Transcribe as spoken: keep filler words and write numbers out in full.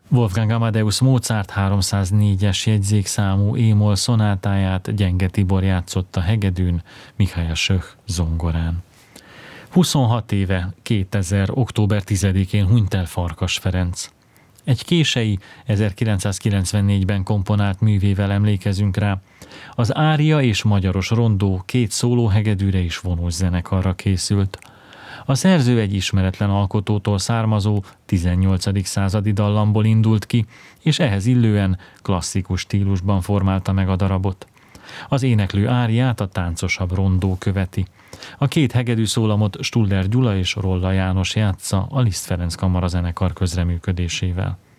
Wolfgang Amadeus Mozart háromszáznégyes jegyzékszámú émol szonátáját Gyenge Tibor játszotta hegedűn, Mihály Söch zongorán. huszonhat éve, kétezer. október tizedikén hunyt el Farkas Ferenc. Egy kései, ezerkilencszázkilencvennégyben komponált művével emlékezünk rá. Az ária és magyaros rondó két szólóhegedűre is vonós zenekarra készült. A szerző egy ismeretlen alkotótól származó tizennyolcadik századi dallamból indult ki, és ehhez illően klasszikus stílusban formálta meg a darabot. Az éneklő áriát a táncosabb rondó követi. A két hegedű szólamot Stuller Gyula és Rolla János játsza a Liszt Ferenc Kamara zenekar közreműködésével.